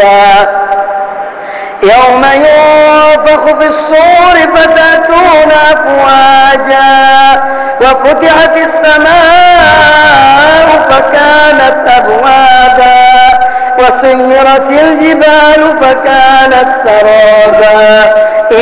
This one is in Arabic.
فجا يوم ينفخ في الصور فتأتون أفواجا وفتحت السماء فكانت أبوابا وسيرت الجبال فكانت سرابا